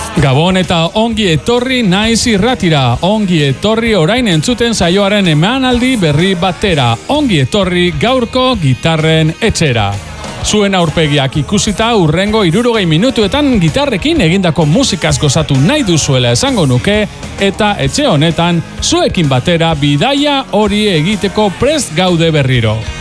Gabon eta ongi etorri naiz irratira, ongi etorri orain entzuten saioaren emanaldi berri batera, ongi etorri gaurko gitarren etxera. Zuen aurpegiak ikusita urrengo 60 minutuetan gitarrekin egindako musikaz gozatu nahi duzuela esango nuke, eta etxe honetan zuekin batera bidaia hori egiteko prest gaude berriro.